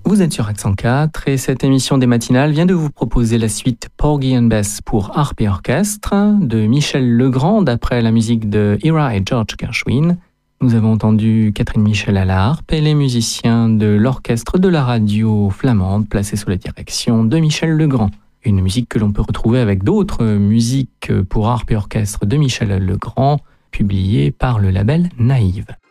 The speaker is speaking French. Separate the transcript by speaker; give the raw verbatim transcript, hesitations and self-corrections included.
Speaker 1: Vous êtes sur Accent quatre et cette émission des matinales vient de vous proposer la suite Porgy and Bess pour harpe et orchestre de Michel Legrand d'après la musique de Ira et George Gershwin. Nous avons entendu Catherine Michel à la harpe et les musiciens de l'orchestre de la radio flamande placés sous la direction de Michel Legrand. Une musique que l'on peut retrouver avec d'autres musiques pour harpe et orchestre de Michel Legrand publiées par le label Naïve.